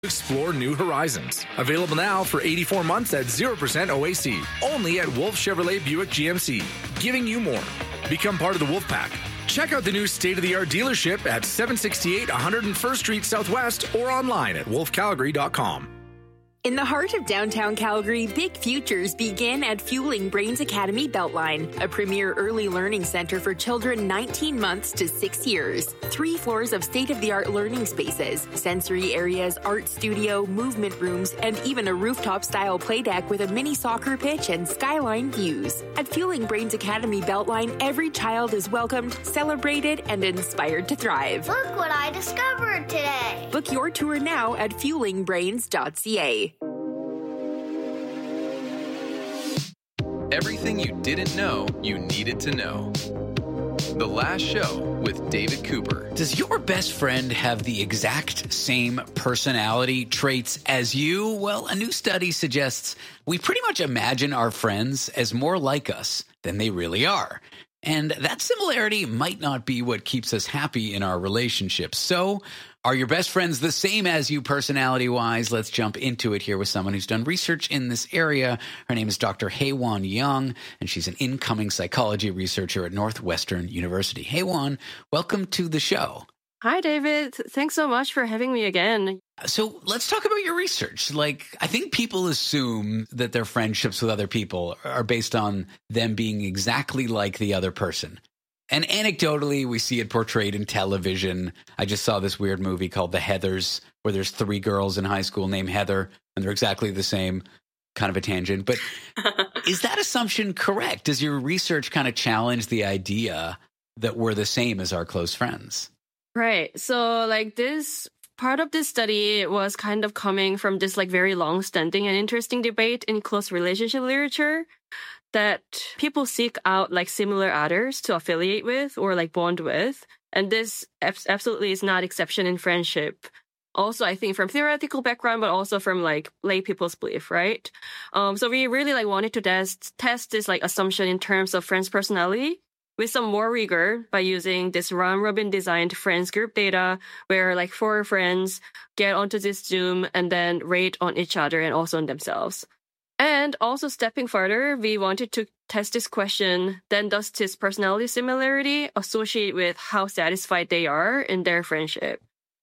Explore new horizons. Available now for 84 months at 0% OAC. Only at Wolf Chevrolet Buick GMC. Giving you more. Become part of the Wolf Pack. Check out the new state-of-the-art dealership at 768 101st Street Southwest or online at wolfcalgary.com. In the heart of downtown Calgary, big futures begin at Fueling Brains Academy Beltline, a premier early learning center for children 19 months to 6 years. 3 floors of state-of-the-art learning spaces, sensory areas, art studio, movement rooms, and even a rooftop-style play deck with a mini soccer pitch and skyline views. At Fueling Brains Academy Beltline, every child is welcomed, celebrated, and inspired to thrive. Look what I discovered today. Book your tour now at fuelingbrains.ca. Everything you didn't know you needed to know. The Last Show with David Cooper. Does your best friend have the exact same personality traits as you? Well, a new study suggests we pretty much imagine our friends as more like us than they really are. And that similarity might not be what keeps us happy in our relationships. So, are your best friends the same as you personality-wise? Let's jump into it here with someone who's done research in this area. Her name is Dr. Haewon Young, and she's an incoming psychology researcher at Northwestern University. Haewon, welcome to the show. Hi, David. Thanks so much for having me again. So let's talk about your research. I think people assume that their friendships with other people are based on them being exactly like the other person. And anecdotally, we see it portrayed in television. I just saw this weird movie called The Heathers, where there's 3 girls in high school named Heather, and they're exactly the same. Kind of a tangent. But is that assumption correct? Does your research kind of challenge the idea that we're the same as our close friends? Right. So this part of this study was kind of coming from this very long-standing and interesting debate in close relationship literature that people seek out similar others to affiliate with or bond with. And this absolutely is not exception in friendship. Also, I think from theoretical background, but also from lay people's belief, right? So we really wanted to test this assumption in terms of friends' personality with some more rigor by using this round-robin designed friends group data where 4 friends get onto this Zoom and then rate on each other and also on themselves. And also stepping further, we wanted to test this question, then does this personality similarity associate with how satisfied they are in their friendship?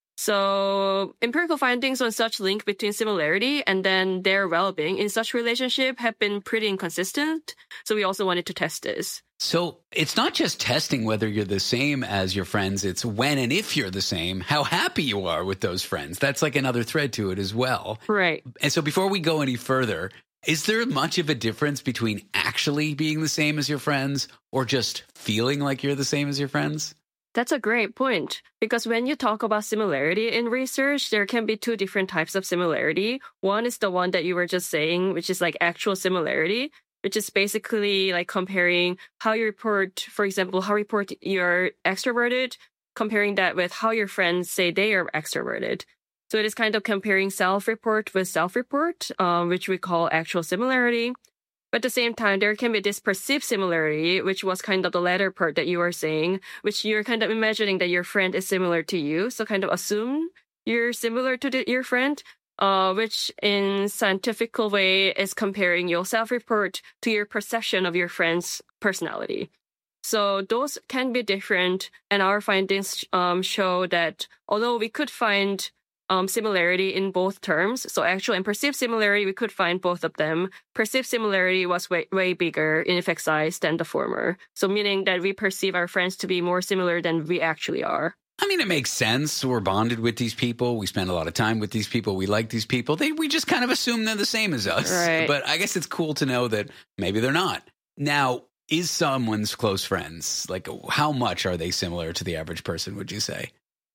So empirical findings on such link between similarity and then their well-being in such relationship have been pretty inconsistent. So we also wanted to test this. So it's not just testing whether you're the same as your friends. It's when and if you're the same, how happy you are with those friends. That's another thread to it as well. Right. And so before we go any further, is there much of a difference between actually being the same as your friends or just feeling like you're the same as your friends? That's a great point, because when you talk about similarity in research, there can be 2 different types of similarity. One is the one that you were just saying, which is actual similarity, which is basically comparing how you report, for example, how you're extroverted, comparing that with how your friends say they are extroverted. So it is kind of comparing self-report with self-report, which we call actual similarity. But at the same time, there can be this perceived similarity, which was kind of the latter part that you were saying, which you're kind of imagining that your friend is similar to you. So kind of assume you're similar to your friend, which in scientific way is comparing your self-report to your perception of your friend's personality. So those can be different. And our findings show that although we could find similarity in both terms. So actual and perceived similarity, we could find both of them. Perceived similarity was way bigger in effect size than the former. So meaning that we perceive our friends to be more similar than we actually are. I mean, it makes sense. We're bonded with these people. We spend a lot of time with these people. We like these people. We just kind of assume they're the same as us. Right. But I guess it's cool to know that maybe they're not. Now, is someone's close friends, how much are they similar to the average person, would you say?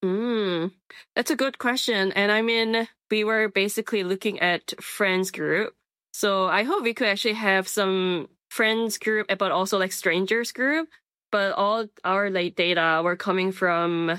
That's a good question. And I mean, we were basically looking at friends group. So I hope we could actually have some friends group, but also strangers group. But all our data were coming from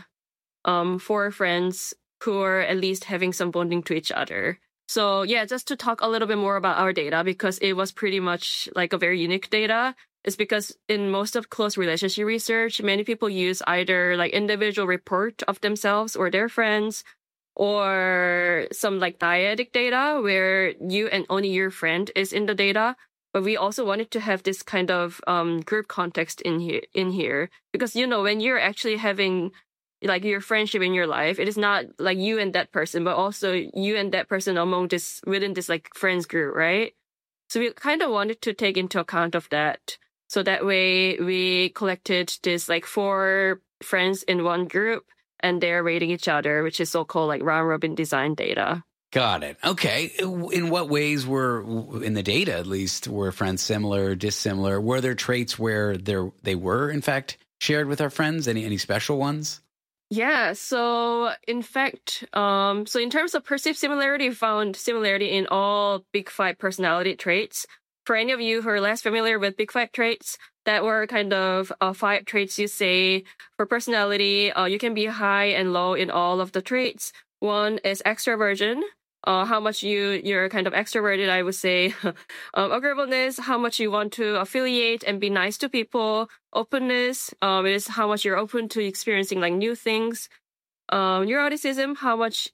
4 friends who are at least having some bonding to each other. So yeah, just to talk a little bit more about our data, because it was pretty much a very unique data. Is because in most of close relationship research, many people use either individual report of themselves or their friends, or some like dyadic data where you and only your friend is in the data. But we also wanted to have this kind of group context in here because, you know, when you're actually having like your friendship in your life, it is not like you and that person, but also you and that person within this like friends group, right? So we kind of wanted to take into account of that. So that way we collected this like 4 friends in one group and they're rating each other, which is so-called like round robin design data. Got it. Okay. In what ways in the data at least, were friends similar, dissimilar? Were there traits where they were, in fact, shared with our friends? Any special ones? Yeah. So in fact, so in terms of perceived similarity, we found similarity in all Big 5 personality traits. For any of you who are less familiar with Big 5 traits, that were kind of 5 traits you say for personality. You can be high and low in all of the traits. One is extroversion. How much you're kind of extroverted, I would say. Agreeableness, how much you want to affiliate and be nice to people. Openness, is how much you're open to experiencing like new things. Neuroticism, how much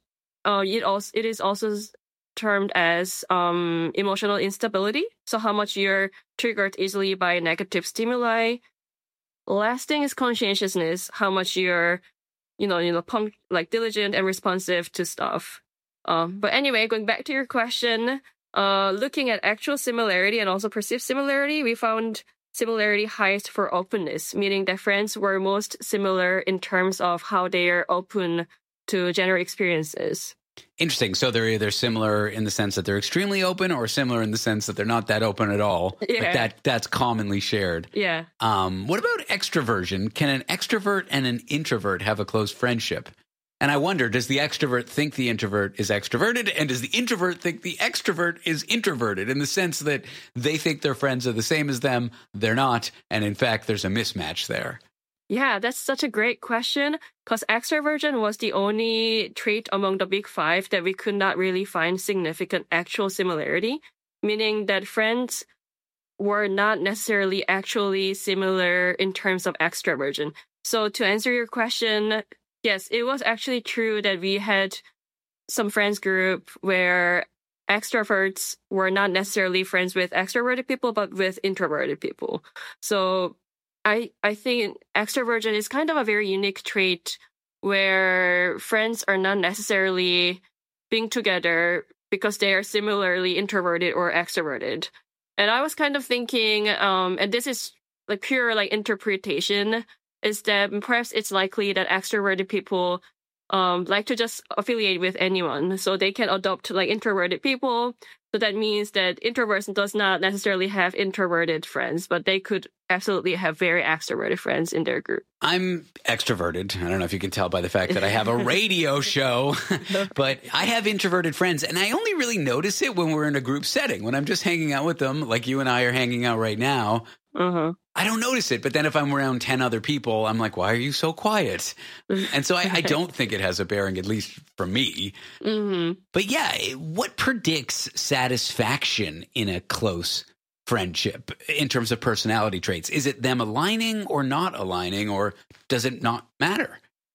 it is also termed as emotional instability. So how much you're triggered easily by negative stimuli. Last thing is conscientiousness, how much you're diligent and responsive to stuff. But anyway, going back to your question, looking at actual similarity and also perceived similarity, we found similarity highest for openness, meaning that friends were most similar in terms of how they are open to general experiences. Interesting. So they're either similar in the sense that they're extremely open or similar in the sense that they're not that open at all. Yeah. Like that's commonly shared. Yeah. What about extroversion? Can an extrovert and an introvert have a close friendship? And I wonder, does the extrovert think the introvert is extroverted? And does the introvert think the extrovert is introverted in the sense that they think their friends are the same as them? They're not. And in fact, there's a mismatch there. Yeah, that's such a great question because extroversion was the only trait among the Big 5 that we could not really find significant actual similarity, meaning that friends were not necessarily actually similar in terms of extroversion. So to answer your question, yes, it was actually true that we had some friends group where extroverts were not necessarily friends with extroverted people, but with introverted people. So I think extroversion is kind of a very unique trait where friends are not necessarily being together because they are similarly introverted or extroverted. And I was kind of thinking, and this is like pure like interpretation, is that perhaps it's likely that extroverted people like to just affiliate with anyone. So they can adopt like introverted people. So that means that introverts does not necessarily have introverted friends, but they could absolutely have very extroverted friends in their group. I'm extroverted. I don't know if you can tell by the fact that I have a radio show, but I have introverted friends, and I only really notice it when we're in a group setting. When I'm just hanging out with them, like you and I are hanging out right now, I don't notice it. But then if I'm around 10 other people, I'm like, why are you so quiet? And so I don't think it has a bearing, at least for me. But yeah, what predicts satisfaction in a close friendship in terms of personality traits? Is it them aligning or not aligning, or does it not matter?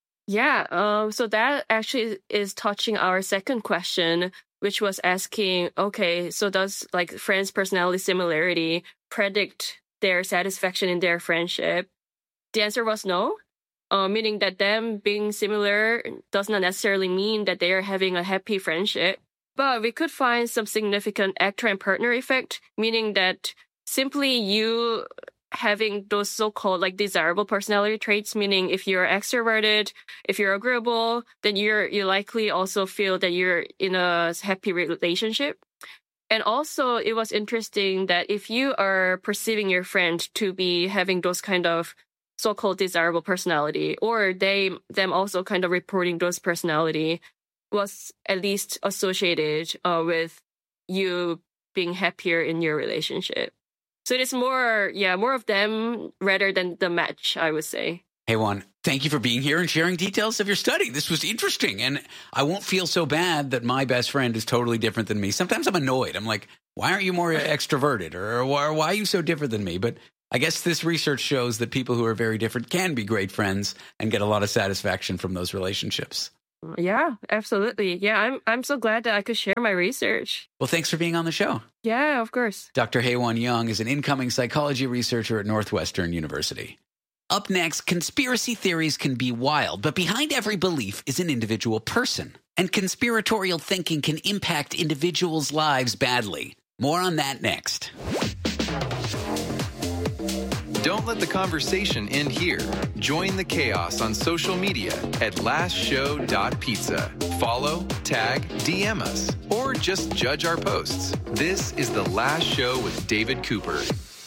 Yeah, so that actually is touching our second question, which was asking, okay, so does like friends' personality similarity predict their satisfaction in their friendship? The answer was no, meaning that them being similar does not necessarily mean that they are having a happy friendship. But we could find some significant actor and partner effect, meaning that simply you having those so-called like desirable personality traits, meaning if you're extroverted, if you're agreeable, then you likely also feel that you're in a happy relationship. And also it was interesting that if you are perceiving your friend to be having those kind of so-called desirable personality, or them also kind of reporting those personality, was at least associated with you being happier in your relationship. So it is more of them rather than the match, I would say. Hey, Juan, thank you for being here and sharing details of your study. This was interesting, and I won't feel so bad that my best friend is totally different than me. Sometimes I'm annoyed. I'm like, why aren't you more extroverted? Or why are you so different than me? But I guess this research shows that people who are very different can be great friends and get a lot of satisfaction from those relationships. Yeah, absolutely. Yeah, I'm so glad that I could share my research. Well, thanks for being on the show. Yeah, of course. Dr. Haewon Young is an incoming psychology researcher at Northwestern University. Up next, conspiracy theories can be wild, but behind every belief is an individual person. And conspiratorial thinking can impact individuals' lives badly. More on that next. Don't let the conversation end here. Join the chaos on social media at lastshow.pizza. Follow, tag, DM us, or just judge our posts. This is The Last Show with David Cooper.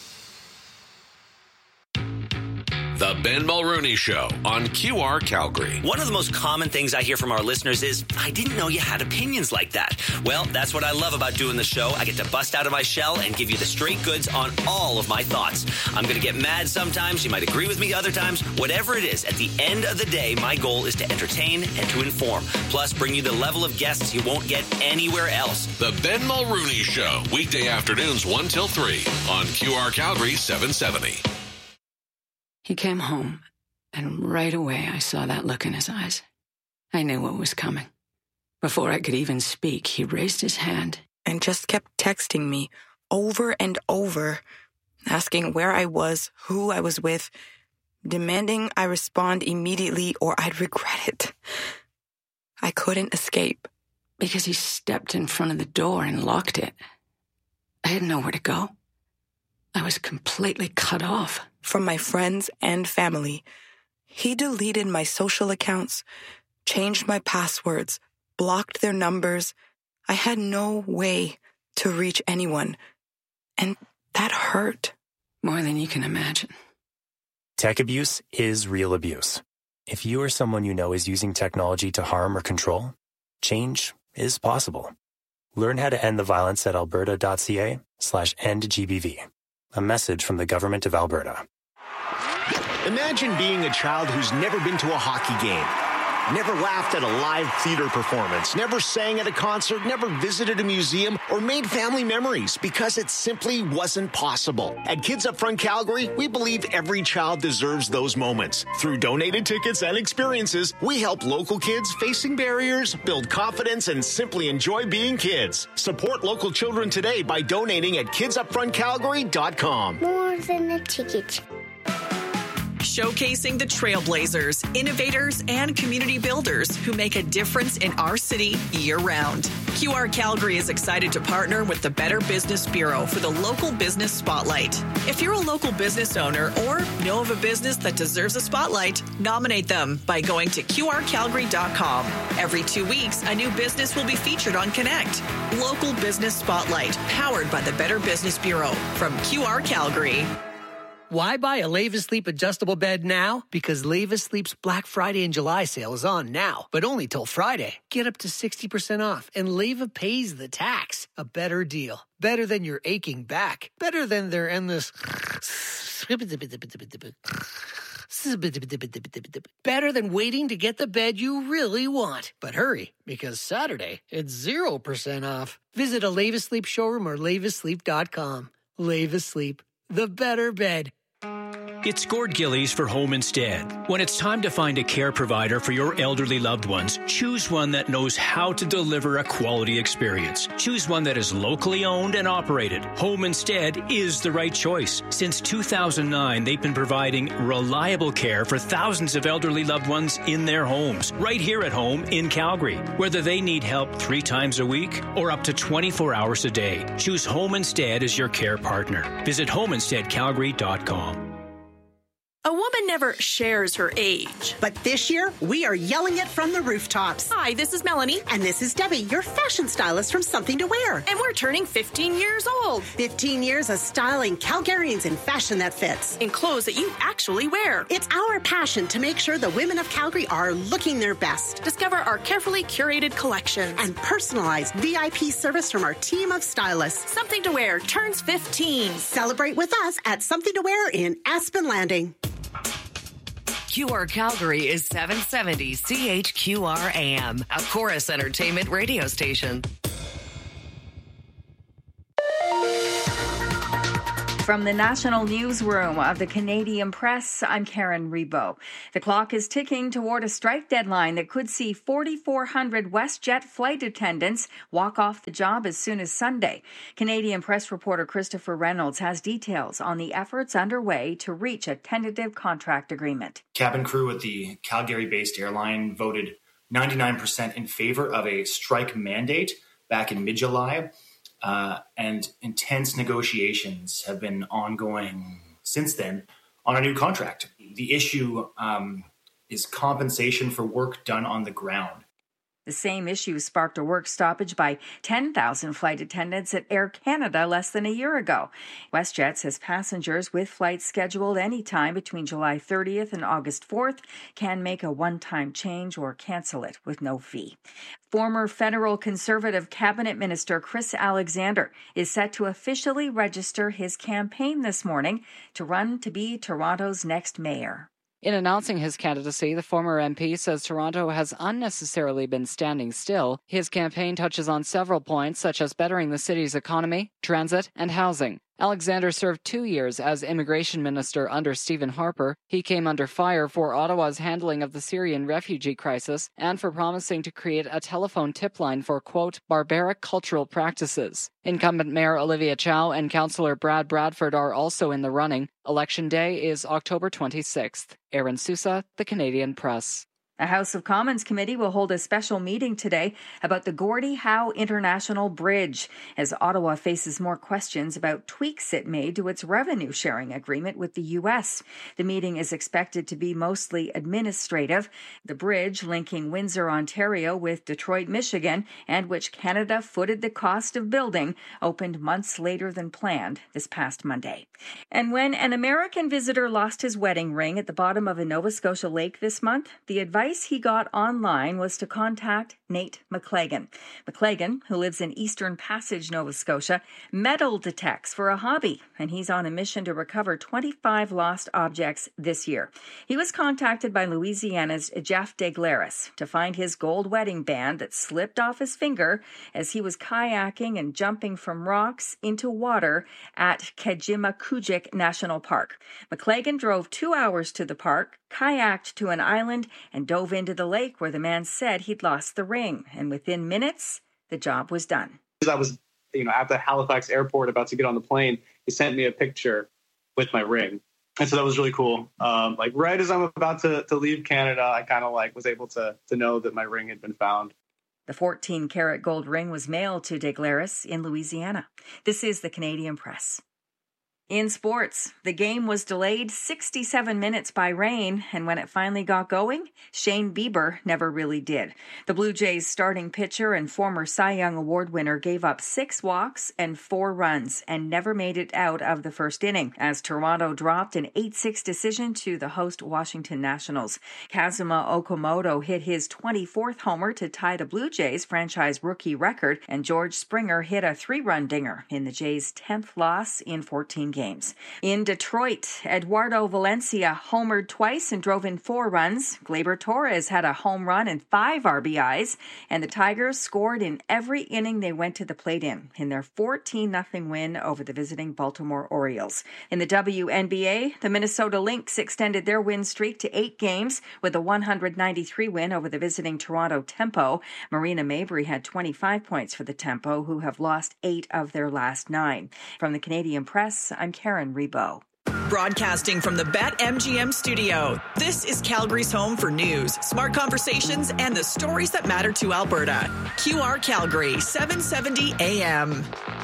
The Ben Mulrooney Show on QR Calgary. One of the most common things I hear from our listeners is, I didn't know you had opinions like that. Well, that's what I love about doing the show. I get to bust out of my shell and give you the straight goods on all of my thoughts. I'm going to get mad sometimes. You might agree with me other times. Whatever it is, at the end of the day, my goal is to entertain and to inform. Plus, bring you the level of guests you won't get anywhere else. The Ben Mulrooney Show. Weekday afternoons 1 till 3 on QR Calgary 770. He came home, and right away I saw that look in his eyes. I knew what was coming. Before I could even speak, he raised his hand and just kept texting me over and over, asking where I was, who I was with, demanding I respond immediately or I'd regret it. I couldn't escape. Because he stepped in front of the door and locked it. I had nowhere to go. I was completely cut off. From my friends and family. He deleted my social accounts, changed my passwords, blocked their numbers. I had no way to reach anyone. And that hurt. More than you can imagine. Tech abuse is real abuse. If you or someone you know is using technology to harm or control, change is possible. Learn how to end the violence at alberta.ca/endgbv. A message from the Government of Alberta. Imagine being a child who's never been to a hockey game, never laughed at a live theater performance, never sang at a concert, never visited a museum, or made family memories because it simply wasn't possible. At Kids Up Front Calgary, we believe every child deserves those moments. Through donated tickets and experiences, we help local kids facing barriers build confidence and simply enjoy being kids. Support local children today by donating at kidsupfrontcalgary.com. More than a ticket. Showcasing the trailblazers, innovators, and community builders who make a difference in our city year-round. QR Calgary is excited to partner with the Better Business Bureau for the Local Business Spotlight. If you're a local business owner or know of a business that deserves a spotlight, nominate them by going to QRCalgary.com. Every 2 weeks, a new business will be featured on Connect. Local Business Spotlight, powered by the Better Business Bureau from QR Calgary. Why buy a Leva Sleep adjustable bed now? Because Leva Sleep's Black Friday and July sale is on now, but only till Friday. Get up to 60% off, and Leva pays the tax. A better deal. Better than your aching back. Better than their endless... Better than waiting to get the bed you really want. But hurry, because Saturday, it's 0% off. Visit a Leva Sleep showroom or levasleep.com. Leva Sleep, the better bed. It's Gord Gillies for Home Instead. When it's time to find a care provider for your elderly loved ones, choose one that knows how to deliver a quality experience. Choose one that is locally owned and operated. Home Instead is the right choice. Since 2009, they've been providing reliable care for thousands of elderly loved ones in their homes, right here at home in Calgary. Whether they need help 3 times a week or up to 24 hours a day, choose Home Instead as your care partner. Visit homeinsteadcalgary.com. A woman never shares her age. But this year, we are yelling it from the rooftops. Hi, this is Melanie. And this is Debbie, your fashion stylist from Something to Wear. And we're turning 15 years old. 15 years of styling Calgarians in fashion that fits. In clothes that you actually wear. It's our passion to make sure the women of Calgary are looking their best. Discover our carefully curated collections. And personalized VIP service from our team of stylists. Something to Wear turns 15. Celebrate with us at Something to Wear in Aspen Landing. QR Calgary is 770 CHQR AM, a Chorus Entertainment radio station. From the national newsroom of the Canadian Press, I'm Karen Rebo. The clock is ticking toward a strike deadline that could see 4,400 WestJet flight attendants walk off the job as soon as Sunday. Canadian Press reporter Christopher Reynolds has details on the efforts underway to reach a tentative contract agreement. Cabin crew at the Calgary-based airline voted 99% in favor of a strike mandate back in mid-July. And intense negotiations have been ongoing since then on a new contract. The issue is compensation for work done on the ground. The same issue sparked a work stoppage by 10,000 flight attendants at Air Canada less than a year ago. WestJet says passengers with flights scheduled anytime between July 30th and August 4th can make a one-time change or cancel it with no fee. Former federal Conservative cabinet minister Chris Alexander is set to officially register his campaign this morning to run to be Toronto's next mayor. In announcing his candidacy, the former MP says Toronto has unnecessarily been standing still. His campaign touches on several points, such as bettering the city's economy, transit, and housing. Alexander served 2 years as immigration minister under Stephen Harper. He came under fire for Ottawa's handling of the Syrian refugee crisis and for promising to create a telephone tip line for, quote, barbaric cultural practices. Incumbent Mayor Olivia Chow and Councillor Brad Bradford are also in the running. Election day is October 26th. Aaron Sousa, The Canadian Press. A House of Commons committee will hold a special meeting today about the Gordie Howe International Bridge as Ottawa faces more questions about tweaks it made to its revenue-sharing agreement with the U.S. The meeting is expected to be mostly administrative. The bridge linking Windsor, Ontario with Detroit, Michigan, and which Canada footed the cost of building, opened months later than planned this past Monday. And when an American visitor lost his wedding ring at the bottom of a Nova Scotia lake this month, the advice he got online was to contact Nate McClagan. McClagan, who lives in Eastern Passage, Nova Scotia, metal detects for a hobby, and he's on a mission to recover 25 lost objects this year. He was contacted by Louisiana's Jeff Deglaris to find his gold wedding band that slipped off his finger as he was kayaking and jumping from rocks into water at Kejimkujik National Park. McClagan drove 2 hours to the park, kayaked to an island, and dove into the lake where the man said he'd lost the ring. And within minutes, the job was done. I was, at the Halifax airport about to get on the plane. He sent me a picture with my ring. And so that was really cool. Right as I'm about to leave Canada, I kind of was able to know that my ring had been found. The 14-karat gold ring was mailed to Deglaris in Louisiana. This is the Canadian Press. In sports, the game was delayed 67 minutes by rain, and when it finally got going, Shane Bieber never really did. The Blue Jays starting pitcher and former Cy Young Award winner gave up 6 walks and 4 runs and never made it out of the first inning as Toronto dropped an 8-6 decision to the host Washington Nationals. Kazuma Okamoto hit his 24th homer to tie the Blue Jays franchise rookie record, and George Springer hit a 3-run dinger in the Jays' 10th loss in 14 games. In Detroit, Eduardo Valencia homered twice and drove in 4 runs. Gleyber Torres had a home run and 5 RBIs, and the Tigers scored in every inning they went to the plate in their 14-0 win over the visiting Baltimore Orioles. In the WNBA, the Minnesota Lynx extended their win streak to 8 games with a 193 win over the visiting Toronto Tempo. Marina Mabrey had 25 points for the Tempo, who have lost 8 of their last 9. From the Canadian Press, I'm Karen Rebo. Broadcasting from the BetMGM studio, this is Calgary's home for news, smart conversations, and the stories that matter to Alberta. QR Calgary, 770 AM.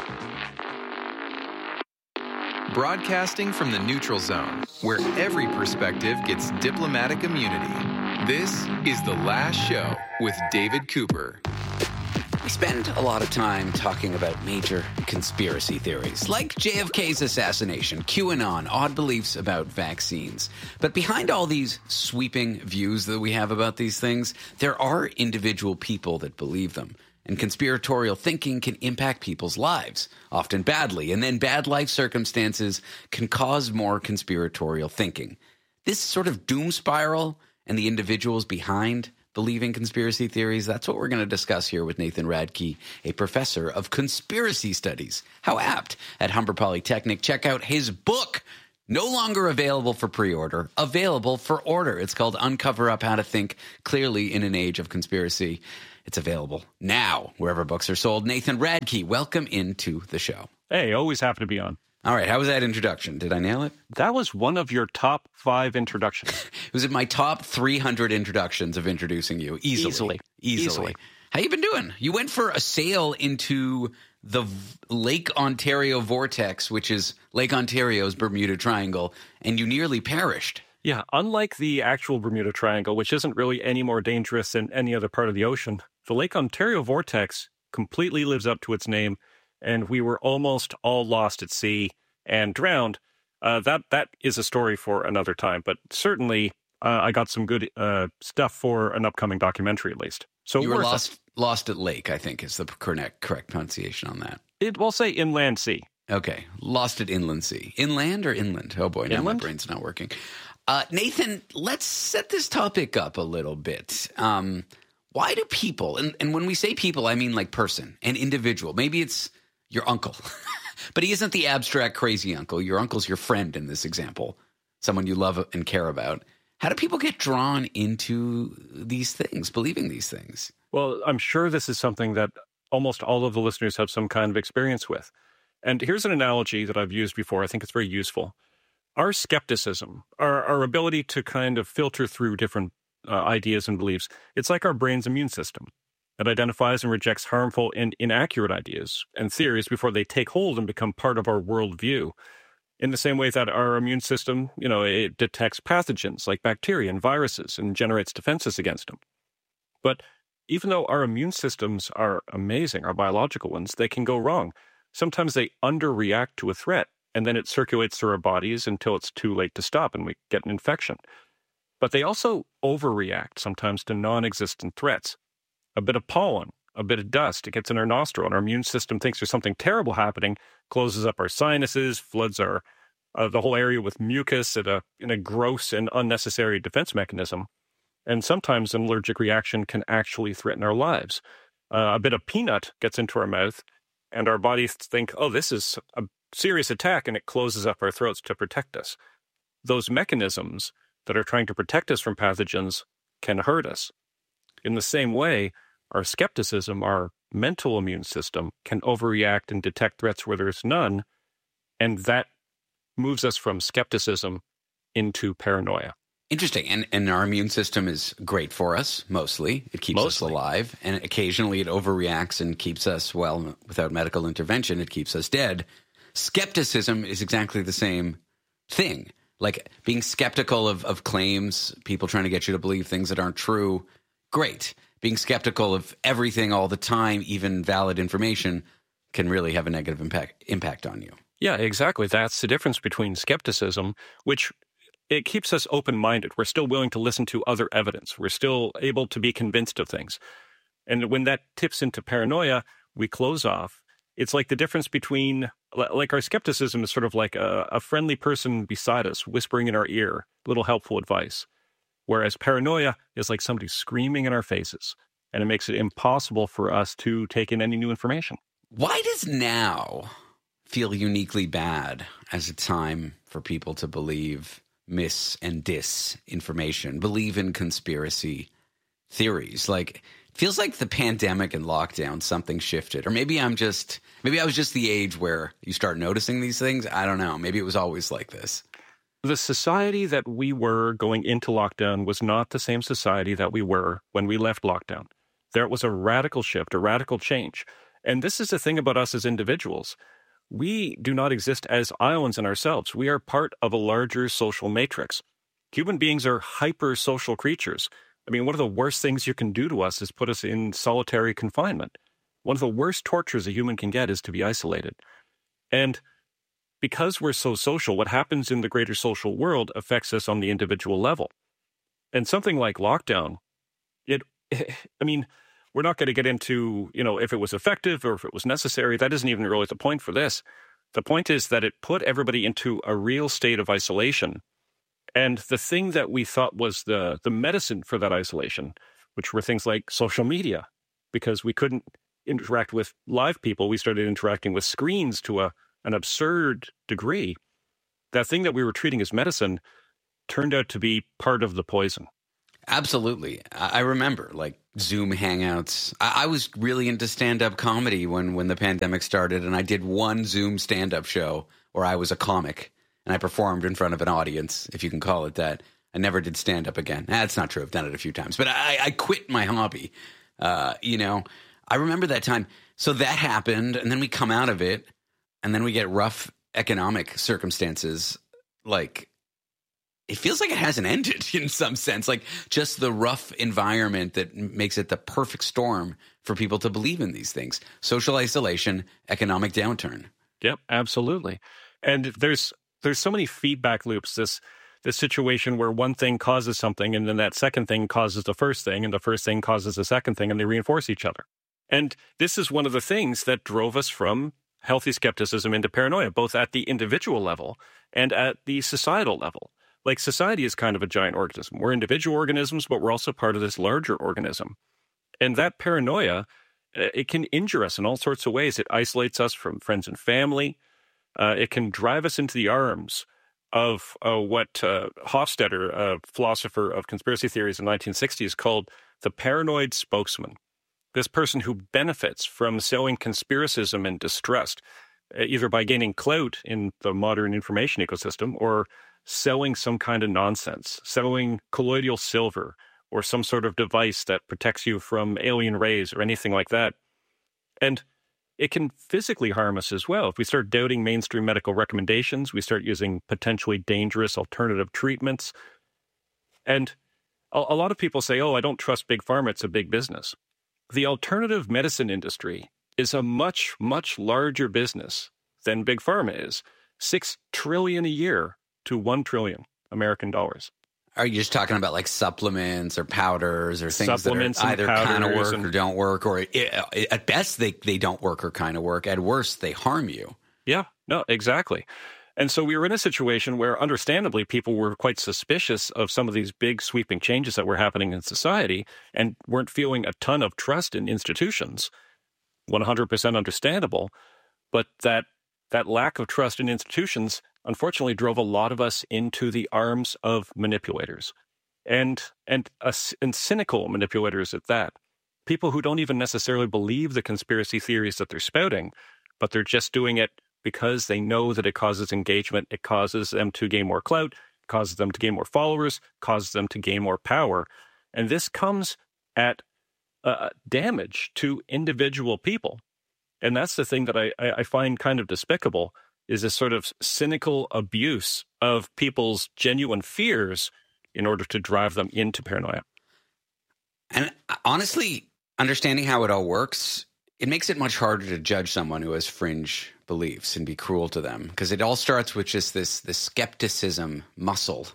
Broadcasting from the neutral zone, where every perspective gets diplomatic immunity. This is The Last Show with David Cooper. We spend a lot of time talking about major conspiracy theories, like JFK's assassination, QAnon, odd beliefs about vaccines. But behind all these sweeping views that we have about these things, there are individual people that believe them. And conspiratorial thinking can impact people's lives, often badly, and then bad life circumstances can cause more conspiratorial thinking. This sort of doom spiral and the individuals behind believing conspiracy theories? That's what we're going to discuss here with Nathan Radke, a professor of conspiracy studies. How apt at Humber Polytechnic. Check out his book. No longer available for pre-order, available for order. It's called Uncover Up: How to Think Clearly in an Age of Conspiracy. It's available now wherever books are sold. Nathan Radke, welcome into the show. Hey, always happy to be on. All right, how was that introduction? Did I nail it? That was one of your top 5 introductions. It was in my top 300 introductions of introducing you. Easily. How you been doing? You went for a sail into the Lake Ontario vortex, which is Lake Ontario's Bermuda Triangle, and you nearly perished. Yeah, unlike the actual Bermuda Triangle, which isn't really any more dangerous than any other part of the ocean, the Lake Ontario vortex completely lives up to its name, and we were almost all lost at sea and drowned. That is a story for another time, but certainly I got some good stuff for an upcoming documentary, at least. So you were lost at lake, I think is the correct pronunciation on that. We'll say inland sea. Okay, lost at inland sea. Inland or inland? Oh boy, now my brain's not working. Nathan, let's set this topic up a little bit. Why do people, and when we say people, I mean like person, an individual. Maybe it's your uncle, but he isn't the abstract crazy uncle. Your uncle's your friend in this example, someone you love and care about. How do people get drawn into these things, believing these things? Well, I'm sure this is something that almost all of the listeners have some kind of experience with. And here's an analogy that I've used before. I think it's very useful. Our skepticism, our ability to kind of filter through different ideas and beliefs, it's like our brain's immune system. It identifies and rejects harmful and inaccurate ideas and theories before they take hold and become part of our worldview. In the same way that our immune system, it detects pathogens like bacteria and viruses and generates defenses against them. But even though our immune systems are amazing, our biological ones, they can go wrong. Sometimes they underreact to a threat, and then it circulates through our bodies until it's too late to stop and we get an infection. But they also overreact sometimes to non-existent threats. A bit of pollen, a bit of dust, it gets in our nostril, and our immune system thinks there's something terrible happening, closes up our sinuses, floods the whole area with mucus in a gross and unnecessary defense mechanism. And sometimes an allergic reaction can actually threaten our lives. A bit of peanut gets into our mouth, and our bodies think, oh, this is a serious attack, and it closes up our throats to protect us. Those mechanisms that are trying to protect us from pathogens can hurt us. In the same way, our skepticism, our mental immune system, can overreact and detect threats where there's none, and that moves us from skepticism into paranoia. Interesting. And our immune system is great for us, mostly. It keeps us alive, and occasionally it overreacts and keeps us, well, without medical intervention, it keeps us dead. Skepticism is exactly the same thing. Like being skeptical of claims, people trying to get you to believe things that aren't true, great. Being skeptical of everything all the time, even valid information, can really have a negative impact on you. Yeah, exactly. That's the difference between skepticism, which it keeps us open-minded. We're still willing to listen to other evidence. We're still able to be convinced of things. And when that tips into paranoia, we close off. It's like the difference between, like our skepticism is sort of like a friendly person beside us whispering in our ear, little helpful advice. Whereas paranoia is like somebody screaming in our faces, and it makes it impossible for us to take in any new information. Why does now feel uniquely bad as a time for people to believe mis and disinformation, believe in conspiracy theories? Like, it feels like the pandemic and lockdown, something shifted. Or maybe I was just the age where you start noticing these things. I don't know. Maybe it was always like this. The society that we were going into lockdown was not the same society that we were when we left lockdown. There was a radical shift, a radical change. And this is the thing about us as individuals. We do not exist as islands in ourselves. We are part of a larger social matrix. Human beings are hyper-social creatures. I mean, one of the worst things you can do to us is put us in solitary confinement. One of the worst tortures a human can get is to be isolated. And because we're so social, what happens in the greater social world affects us on the individual level. And something like lockdown, we're not going to get into, if it was effective or if it was necessary. That isn't even really the point for this. The point is that it put everybody into a real state of isolation. And the thing that we thought was the medicine for that isolation which were things like social media. Because we couldn't interact with live people, we started interacting with screens to an absurd degree. That thing that we were treating as medicine turned out to be part of the poison. Absolutely. I remember like Zoom Hangouts. I was really into stand-up comedy when the pandemic started, and I did one Zoom stand-up show where I was a comic and I performed in front of an audience, if you can call it that. I never did stand-up again. That's not true. I've done it a few times, but I quit my hobby. I remember that time. So that happened, and then we come out of it, and then we get rough economic circumstances. Like, it feels like it hasn't ended in some sense, like just the rough environment that makes it the perfect storm for people to believe in these things. Social isolation, economic downturn. Yep, absolutely. And there's so many feedback loops, this situation where one thing causes something, and then that second thing causes the first thing, and the first thing causes the second thing, and they reinforce each other. And this is one of the things that drove us from healthy skepticism into paranoia, both at the individual level and at the societal level. Like, society is kind of a giant organism. We're individual organisms, but we're also part of this larger organism. And that paranoia, it can injure us in all sorts of ways. It isolates us from friends and family. It can drive us into the arms of what Hofstadter, a philosopher of conspiracy theories in the 1960s, called the paranoid spokesman. This person who benefits from sowing conspiracism and distrust, either by gaining clout in the modern information ecosystem or selling some kind of nonsense, selling colloidal silver or some sort of device that protects you from alien rays or anything like that. And it can physically harm us as well. If we start doubting mainstream medical recommendations, we start using potentially dangerous alternative treatments. And a lot of people say, oh, I don't trust Big Pharma, it's a big business. The alternative medicine industry is a much, much larger business than Big Pharma is. $6 trillion a year to $1 trillion American dollars. Are you just talking about like supplements or powders or things that are either kind of work or don't work, or at best they don't work or kind of work. At worst, they harm you. Yeah, no, exactly. And so we were in a situation where, understandably, people were quite suspicious of some of these big sweeping changes that were happening in society and weren't feeling a ton of trust in institutions. 100% understandable. But that lack of trust in institutions, unfortunately, drove a lot of us into the arms of manipulators and cynical manipulators at that. People who don't even necessarily believe the conspiracy theories that they're spouting, but they're just doing it because they know that it causes engagement, it causes them to gain more clout, causes them to gain more followers, causes them to gain more power. And this comes at damage to individual people. And that's the thing that I find kind of despicable, is this sort of cynical abuse of people's genuine fears in order to drive them into paranoia. And honestly, understanding how it all works, it makes it much harder to judge someone who has fringe beliefs and be cruel to them, because it all starts with just this skepticism muscle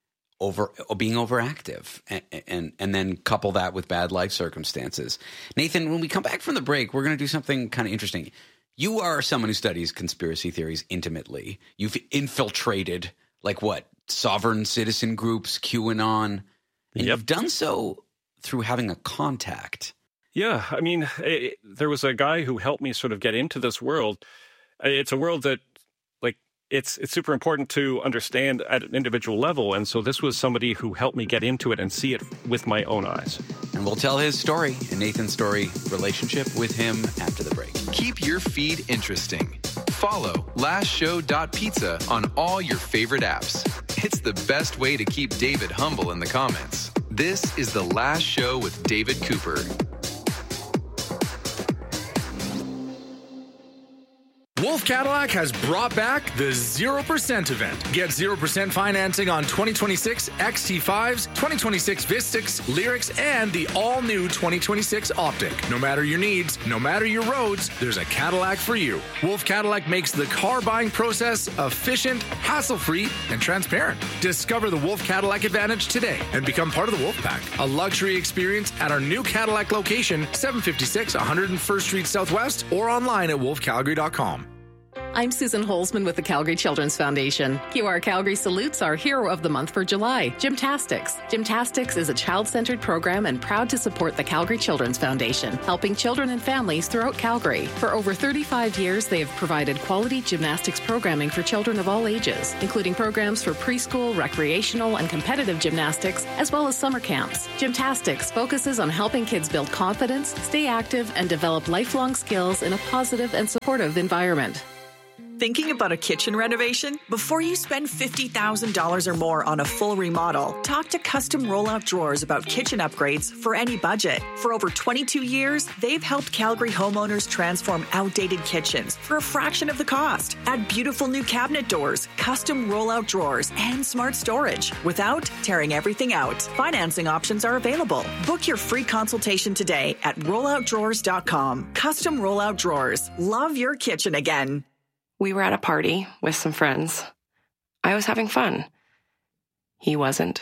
being overactive, and then couple that with bad life circumstances. Nathan, when we come back from the break, we're going to do something kind of interesting. You are someone who studies conspiracy theories intimately. You've infiltrated, like what, sovereign citizen groups, QAnon, and you've done so through having a contact. Yeah, I mean, there was a guy who helped me sort of get into this world. It's a world that, like, it's super important to understand at an individual level, and so this was somebody who helped me get into it and see it with my own eyes. And we'll tell his story and Nathan's story relationship with him after the break. Keep your feed interesting. Follow lastshow.pizza on all your favorite apps. It's the best way to keep David humble in the comments. This is The Last Show with David Cooper. Wolf Cadillac has brought back the 0% event. Get 0% financing on 2026 XT5s, 2026 Vistix, Lyrics, and the all-new 2026 Optic. No matter your needs, no matter your roads, there's a Cadillac for you. Wolf Cadillac makes the car buying process efficient, hassle-free, and transparent. Discover the Wolf Cadillac advantage today and become part of the Wolf Pack, a luxury experience at our new Cadillac location, 756 101st Street Southwest, or online at wolfcalgary.com. I'm Susan Holzman with the Calgary Children's Foundation. QR Calgary salutes our hero of the month for July, Gymtastics. Gymtastics is a child-centered program and proud to support the Calgary Children's Foundation, helping children and families throughout Calgary. For over 35 years, they have provided quality gymnastics programming for children of all ages, including programs for preschool, recreational, and competitive gymnastics, as well as summer camps. Gymtastics focuses on helping kids build confidence, stay active, and develop lifelong skills in a positive and supportive environment. Thinking about a kitchen renovation? Before you spend $50,000 or more on a full remodel, talk to Custom Rollout Drawers about kitchen upgrades for any budget. For over 22 years, they've helped Calgary homeowners transform outdated kitchens for a fraction of the cost. Add beautiful new cabinet doors, custom rollout drawers, and smart storage without tearing everything out. Financing options are available. Book your free consultation today at rolloutdrawers.com. Custom Rollout Drawers. Love your kitchen again. We were at a party with some friends. I was having fun. He wasn't.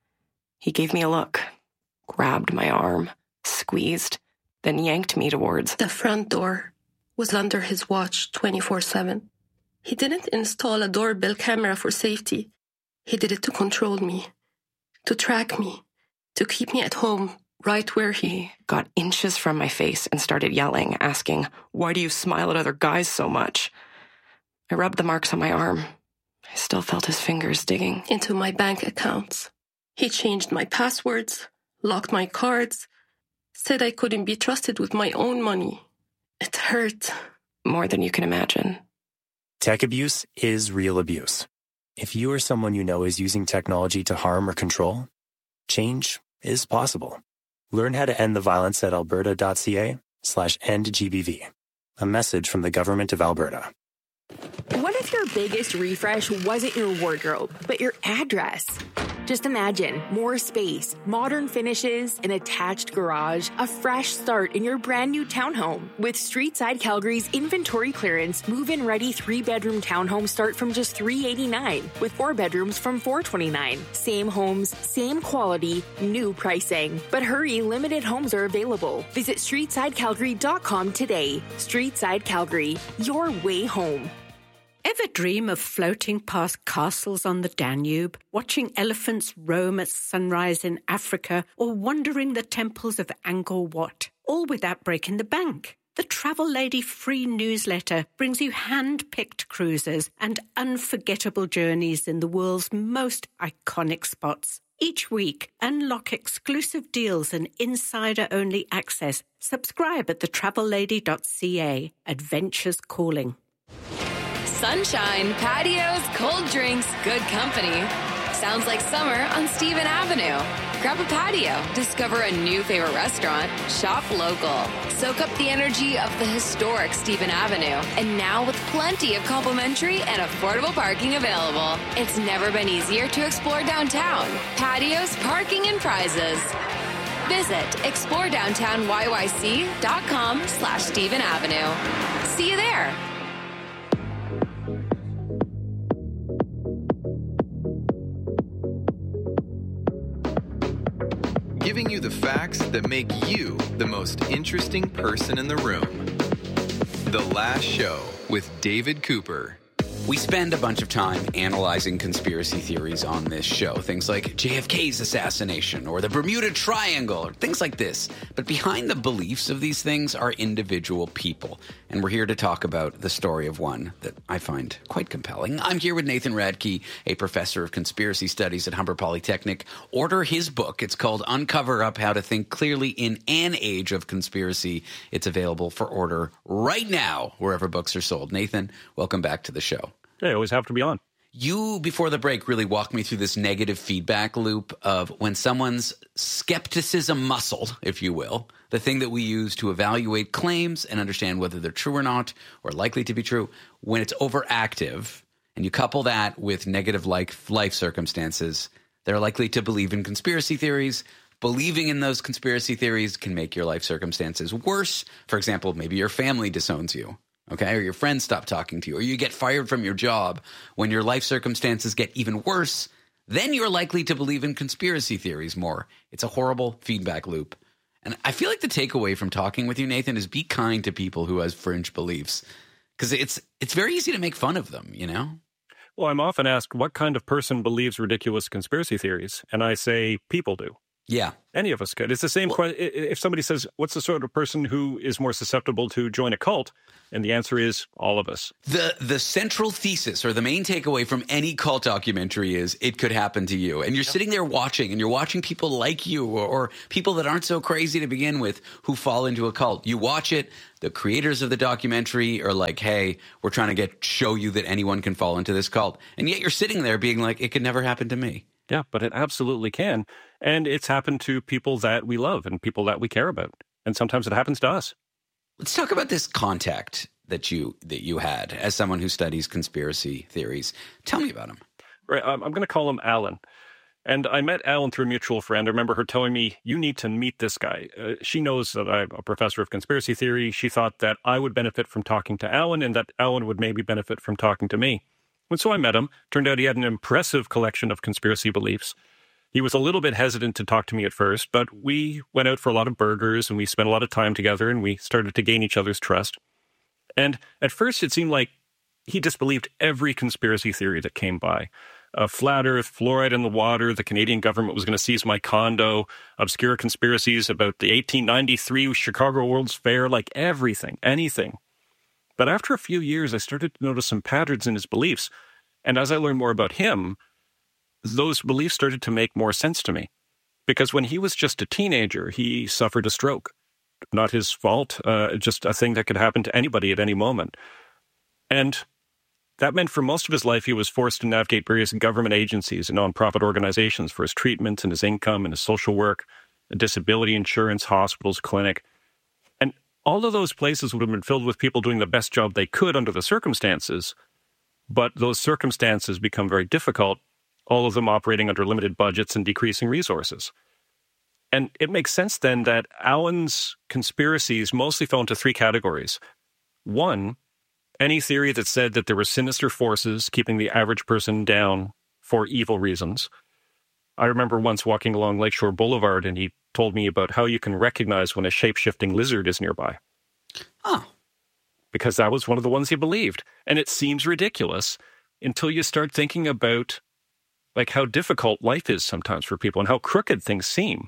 He gave me a look, grabbed my arm, squeezed, then yanked me towards the front door. Was under his watch 24/7. He didn't install a doorbell camera for safety. He did it to control me, to track me, to keep me at home, right where he got inches from my face and started yelling, asking, "Why do you smile at other guys so much?" I rubbed the marks on my arm. I still felt his fingers digging into my bank accounts. He changed my passwords, locked my cards, said I couldn't be trusted with my own money. It hurt. More than you can imagine. Tech abuse is real abuse. If you or someone you know is using technology to harm or control, change is possible. Learn how to end the violence at alberta.ca/endgbv. A message from the Government of Alberta. What if your biggest refresh wasn't your wardrobe, but your address? Just imagine more space, modern finishes, an attached garage, a fresh start in your brand new townhome. With Streetside Calgary's inventory clearance, move-in ready 3-bedroom townhomes start from just $389, with 4 bedrooms from $429. Same homes, same quality, new pricing. But hurry, limited homes are available. Visit StreetsideCalgary.com today. Streetside Calgary, your way home. Ever dream of floating past castles on the Danube, watching elephants roam at sunrise in Africa, or wandering the temples of Angkor Wat, all without breaking the bank? The Travel Lady free newsletter brings you hand-picked cruises and unforgettable journeys in the world's most iconic spots. Each week, unlock exclusive deals and insider-only access. Subscribe at thetravellady.ca. Adventures calling. Sunshine, patios, cold drinks, good company. Sounds like summer on Stephen Avenue. Grab a patio, discover a new favorite restaurant, shop local. Soak up the energy of the historic Stephen Avenue. And now with plenty of complimentary and affordable parking available. It's never been easier to explore downtown. Patios, parking, and prizes. Visit exploredowntownyyc.com/Stephen Avenue. See you there. Giving you the facts that make you the most interesting person in the room. The Last Show with David Cooper. We spend a bunch of time analyzing conspiracy theories on this show. Things like JFK's assassination or the Bermuda Triangle or things like this. But behind the beliefs of these things are individual people. And we're here to talk about the story of one that I find quite compelling. I'm here with Nathan Radke, a professor of conspiracy studies at Humber Polytechnic. Order his book. It's called Uncover Up: How to Think Clearly in an Age of Conspiracy. It's available for order right now wherever books are sold. Nathan, welcome back to the show. Hey, always have to be on. You, before the break, really walked me through this negative feedback loop of when someone's skepticism muscle, if you will, the thing that we use to evaluate claims and understand whether they're true or not, or likely to be true, when it's overactive, and you couple that with negative life circumstances, they're likely to believe in conspiracy theories. Believing in those conspiracy theories can make your life circumstances worse. For example, maybe your family disowns you. Okay, or your friends stop talking to you, or you get fired from your job. When your life circumstances get even worse, then you're likely to believe in conspiracy theories more. It's a horrible feedback loop. And I feel like the takeaway from talking with you, Nathan, is be kind to people who have fringe beliefs. Because it's very easy to make fun of them, you know? Well, I'm often asked, what kind of person believes ridiculous conspiracy theories? And I say, people do. Yeah. Any of us could. It's the same question. If somebody says, what's the sort of person who is more susceptible to join a cult? And the answer is all of us. The central thesis or the main takeaway from any cult documentary is it could happen to you. And you're sitting there watching, and you're watching people like you or people that aren't so crazy to begin with who fall into a cult. You watch it. The creators of the documentary are like, hey, we're trying to show you that anyone can fall into this cult. And yet you're sitting there being like, it could never happen to me. Yeah, but it absolutely can. And it's happened to people that we love and people that we care about. And sometimes it happens to us. Let's talk about this contact that you had as someone who studies conspiracy theories. Tell me about him. Right, I'm going to call him Alan. And I met Alan through a mutual friend. I remember her telling me, you need to meet this guy. She knows that I'm a professor of conspiracy theory. She thought that I would benefit from talking to Alan and that Alan would maybe benefit from talking to me. And so I met him. Turned out he had an impressive collection of conspiracy beliefs. He was a little bit hesitant to talk to me at first, but we went out for a lot of burgers and we spent a lot of time together and we started to gain each other's trust. And at first it seemed like he disbelieved every conspiracy theory that came by. Flat Earth, fluoride in the water, the Canadian government was going to seize my condo, obscure conspiracies about the 1893 Chicago World's Fair, like everything, anything. But after a few years, I started to notice some patterns in his beliefs. And as I learned more about him, those beliefs started to make more sense to me. Because when he was just a teenager, he suffered a stroke. Not his fault, just a thing that could happen to anybody at any moment. And that meant for most of his life, he was forced to navigate various government agencies and nonprofit organizations for his treatment and his income and his social work, disability insurance, hospitals, clinic. And all of those places would have been filled with people doing the best job they could under the circumstances. But those circumstances become very difficult, all of them operating under limited budgets and decreasing resources. And it makes sense then that Alan's conspiracies mostly fell into three categories. One, any theory that said that there were sinister forces keeping the average person down for evil reasons. I remember once walking along Lakeshore Boulevard and he told me about how you can recognize when a shape-shifting lizard is nearby. Oh. Because that was one of the ones he believed. And it seems ridiculous until you start thinking about like how difficult life is sometimes for people and how crooked things seem.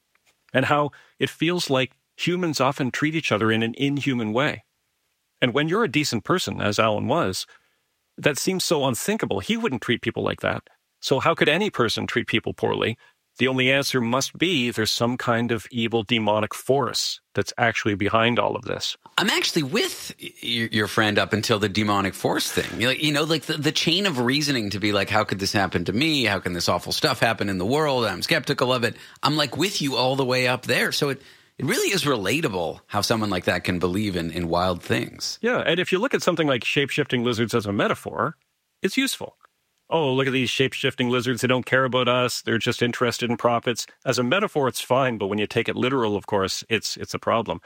And how it feels like humans often treat each other in an inhuman way. And when you're a decent person, as Alan was, that seems so unthinkable. He wouldn't treat people like that. So how could any person treat people poorly? The only answer must be there's some kind of evil demonic force that's actually behind all of this. I'm actually with your friend up until the demonic force thing. Like the chain of reasoning to be like, how could this happen to me? How can this awful stuff happen in the world? I'm skeptical of it. I'm like with you all the way up there. So it really is relatable how someone like that can believe in wild things. Yeah, and if you look at something like shape-shifting lizards as a metaphor, it's useful. Oh, look at these shape-shifting lizards. They don't care about us. They're just interested in profits. As a metaphor, it's fine, but when you take it literal, of course, it's a problem.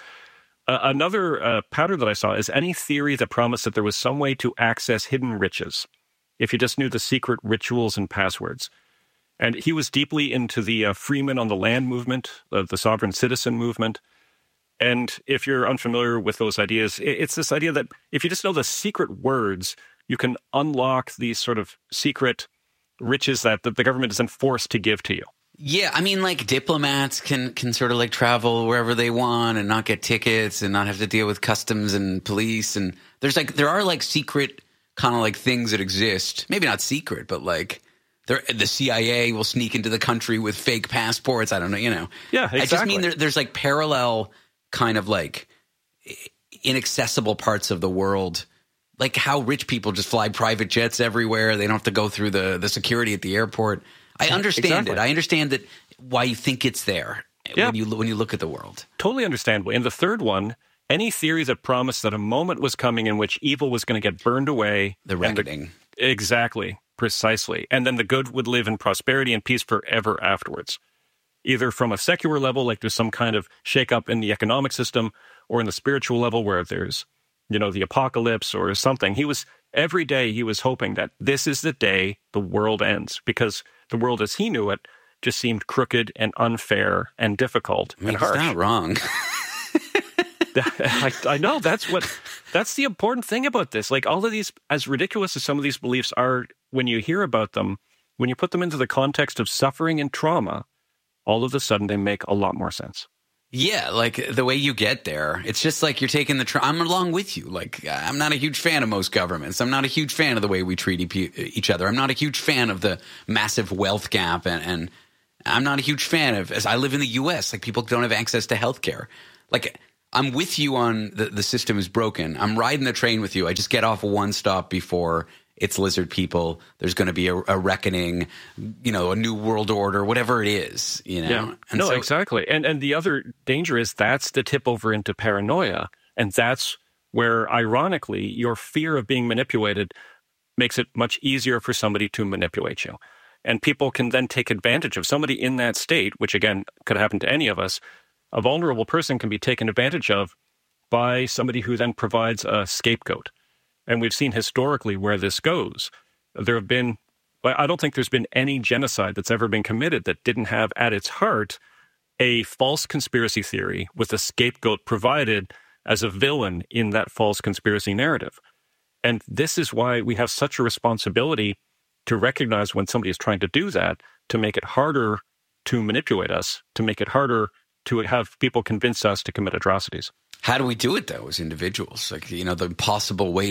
Another pattern that I saw is any theory that promised that there was some way to access hidden riches, if you just knew the secret rituals and passwords. And he was deeply into the Freemen on the Land movement, the sovereign citizen movement. And if you're unfamiliar with those ideas, it's this idea that if you just know the secret words, you can unlock these sort of secret riches that the government isn't forced to give to you. Yeah, I mean, like diplomats can sort of like travel wherever they want and not get tickets and not have to deal with customs and police. And there are like secret kind of like things that exist. Maybe not secret, but like the CIA will sneak into the country with fake passports. I don't know, Yeah, exactly. I just mean there's like parallel kind of like inaccessible parts of the world. Like how rich people just fly private jets everywhere. They don't have to go through the security at the airport. I understand it. I understand that why you think it's there when you look at the world. Totally understandable. And the third one, any theory that promised that a moment was coming in which evil was going to get burned away. The reckoning. Exactly. Precisely. And then the good would live in prosperity and peace forever afterwards. Either from a secular level, like there's some kind of shakeup in the economic system, or in the spiritual level where there's the apocalypse or something. Every day he was hoping that this is the day the world ends, because the world as he knew it just seemed crooked and unfair and difficult and harsh. He's not wrong. I know that's the important thing about this. Like all of these, as ridiculous as some of these beliefs are, when you hear about them, when you put them into the context of suffering and trauma, all of a sudden they make a lot more sense. Yeah, like the way you get there, it's just like you're taking I'm along with you. Like I'm not a huge fan of most governments. I'm not a huge fan of the way we treat each other. I'm not a huge fan of the massive wealth gap, and I'm not a huge fan of, as I live in the U.S., like people don't have access to healthcare. Like I'm with you on the system is broken. I'm riding the train with you. I just get off one stop before it's lizard people. There's going to be a reckoning, a new world order, whatever it is, Yeah. And exactly. And the other danger is that's the tip over into paranoia. And that's where, ironically, your fear of being manipulated makes it much easier for somebody to manipulate you. And people can then take advantage of somebody in that state, which, again, could happen to any of us. A vulnerable person can be taken advantage of by somebody who then provides a scapegoat. And we've seen historically where this goes. I don't think there's been any genocide that's ever been committed that didn't have at its heart a false conspiracy theory with a scapegoat provided as a villain in that false conspiracy narrative. And this is why we have such a responsibility to recognize when somebody is trying to do that, to make it harder to manipulate us, to make it harder to have people convince us to commit atrocities. How do we do it, though, as individuals? Like, the impossible weight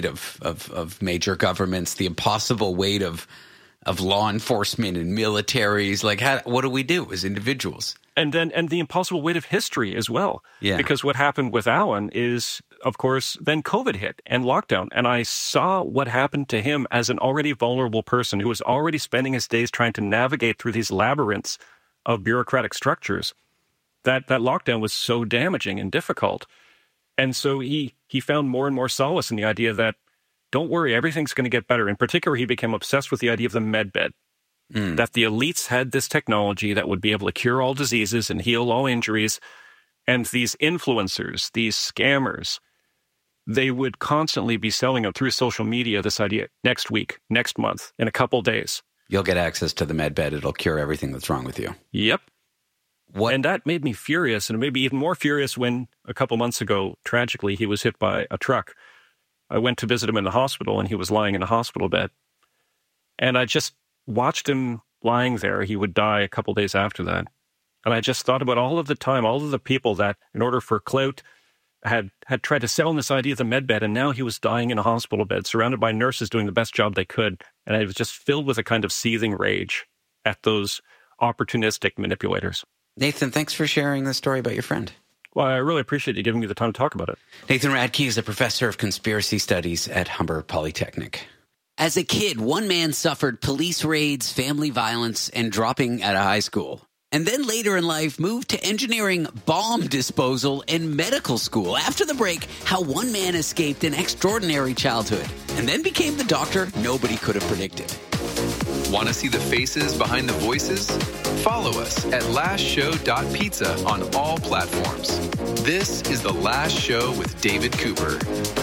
of major governments, the impossible weight of law enforcement and militaries. Like, what do we do as individuals? And the impossible weight of history as well. Yeah. Because what happened with Alan is, of course, then COVID hit and lockdown. And I saw what happened to him as an already vulnerable person who was already spending his days trying to navigate through these labyrinths of bureaucratic structures. That lockdown was so damaging and difficult. And so he found more and more solace in the idea that, don't worry, everything's going to get better. In particular, he became obsessed with the idea of the medbed, that the elites had this technology that would be able to cure all diseases and heal all injuries. And these influencers, these scammers, they would constantly be selling them through social media this idea, next week, next month, in a couple days. You'll get access to the medbed. It'll cure everything that's wrong with you. Yep. And that made me furious, and it made me even more furious when a couple months ago, tragically, he was hit by a truck. I went to visit him in the hospital, and he was lying in a hospital bed. And I just watched him lying there. He would die a couple days after that. And I just thought about all of the people that, in order for clout, had tried to sell him this idea of the medbed, and now he was dying in a hospital bed, surrounded by nurses doing the best job they could. And I was just filled with a kind of seething rage at those opportunistic manipulators. Nathan, thanks for sharing this story about your friend. Well, I really appreciate you giving me the time to talk about it. Nathan Radke is a professor of conspiracy studies at Humber Polytechnic. As a kid, one man suffered police raids, family violence, and dropping out of high school. And then later in life, moved to engineering, bomb disposal, and medical school. After the break, how one man escaped an extraordinary childhood and then became the doctor nobody could have predicted. Want to see the faces behind the voices? Follow us at lastshow.pizza on all platforms. This is The Last Show with David Cooper.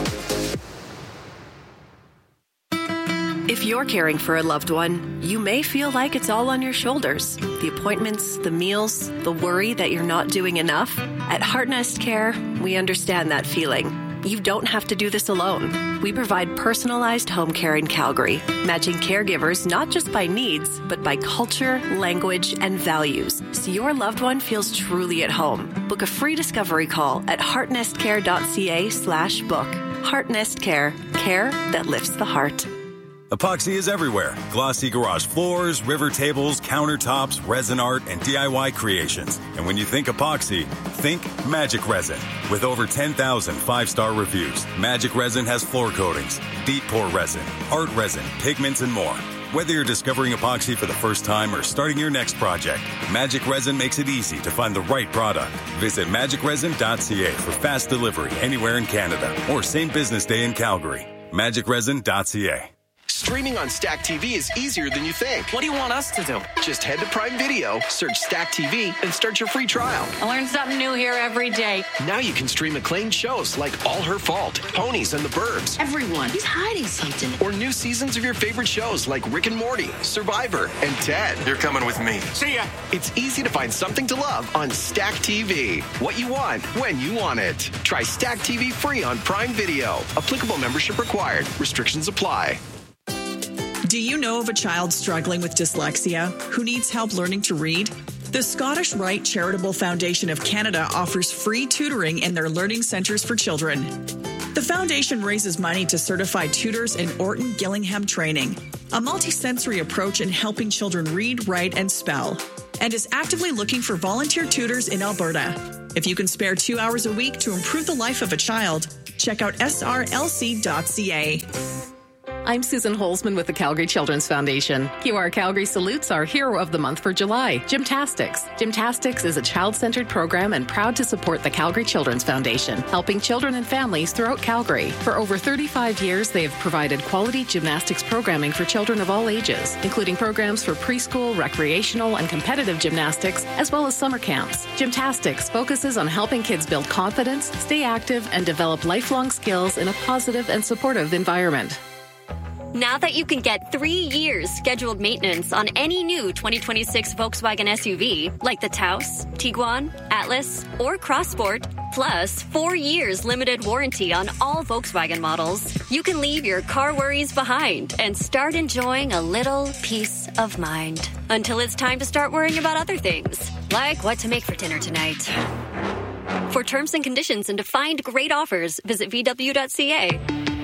If you're caring for a loved one, you may feel like it's all on your shoulders. The appointments, the meals, the worry that you're not doing enough. At Heartnest Care, we understand that feeling. You don't have to do this alone. We provide personalized home care in Calgary, matching caregivers not just by needs, but by culture, language, and values, so your loved one feels truly at home. Book a free discovery call at heartnestcare.ca/book. Heartnest Care, care that lifts the heart. Epoxy is everywhere. Glossy garage floors, river tables, countertops, resin art, and DIY creations. And when you think epoxy, think Magic Resin. With over 10,000 five-star reviews, Magic Resin has floor coatings, deep pour resin, art resin, pigments, and more. Whether you're discovering epoxy for the first time or starting your next project, Magic Resin makes it easy to find the right product. Visit magicresin.ca for fast delivery anywhere in Canada or same business day in Calgary. magicresin.ca. Streaming on Stack TV is easier than you think. What do you want us to do? Just head to Prime Video, search Stack TV, and start your free trial. I learn something new here every day. Now you can stream acclaimed shows like All Her Fault, Ponies, and The Burbs. Everyone is hiding something. Or new seasons of your favorite shows like Rick and Morty, Survivor, and Ted. You're coming with me. See ya. It's easy to find something to love on Stack TV. What you want, when you want it. Try Stack TV free on Prime Video. Applicable membership required. Restrictions apply. Do you know of a child struggling with dyslexia who needs help learning to read? The Scottish Rite Charitable Foundation of Canada offers free tutoring in their learning centres for children. The foundation raises money to certify tutors in Orton Gillingham training, a multisensory approach in helping children read, write, and spell, and is actively looking for volunteer tutors in Alberta. If you can spare 2 hours a week to improve the life of a child, check out srlc.ca. I'm Susan Holzman with the Calgary Children's Foundation. QR Calgary salutes our hero of the month for July, Gymtastics. Gymtastics is a child-centered program and proud to support the Calgary Children's Foundation, helping children and families throughout Calgary. For over 35 years, they have provided quality gymnastics programming for children of all ages, including programs for preschool, recreational, and competitive gymnastics, as well as summer camps. Gymtastics focuses on helping kids build confidence, stay active, and develop lifelong skills in a positive and supportive environment. Now that you can get 3 years scheduled maintenance on any new 2026 Volkswagen SUV, like the Taos, Tiguan, Atlas, or Crossport, plus 4 years limited warranty on all Volkswagen models, you can leave your car worries behind and start enjoying a little peace of mind. Until it's time to start worrying about other things, like what to make for dinner tonight. For terms and conditions and to find great offers, visit VW.ca.